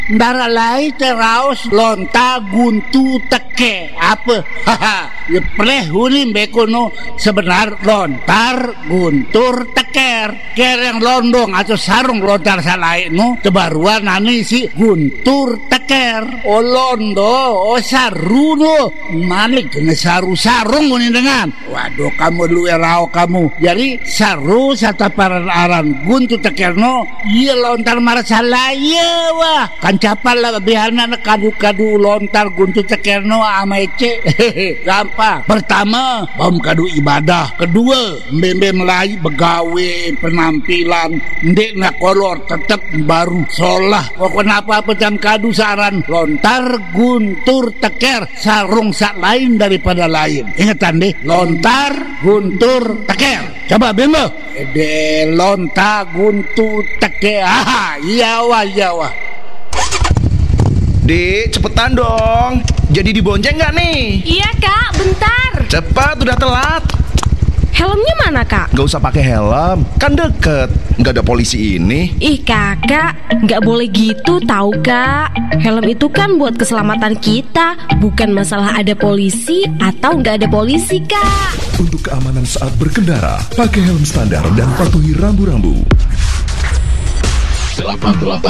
Ndara lai teraus lonta guntu teke apa ya prehuni bekono sebenar lontar guntur teker kereng londong atau sarung lontar salai no kebaruan nani si guntur teker o londo o saru no malik kena saru sarung ini dengan waduh kamu lu erau kamu jadi saru sata pararan guntur teker no iya lontar marah salai wah capal lah biarna kadu-kadu lontar guntur tekerno ama ece gampang. Pertama bom kadu ibadah, kedua mbembe melai begawe penampilan ndek nak kolor tetep baru solah pokoknya apa-apa jam kadu saran lontar guntur teker sarung sak lain daripada lain ingatan deh lontar guntur teker coba bembe de lontar guntur teker iya wah Dek, cepetan dong. Jadi dibonceng nggak nih? Iya kak, bentar. Cepat, udah telat. Helmnya mana kak? Gak usah pakai helm, kan deket. Nggak ada polisi ini. Ih kakak, nggak boleh gitu tahu kak. Helm itu kan buat keselamatan kita, bukan masalah ada polisi atau nggak ada polisi kak. Untuk keamanan saat berkendara, pakai helm standar dan patuhi rambu-rambu. 88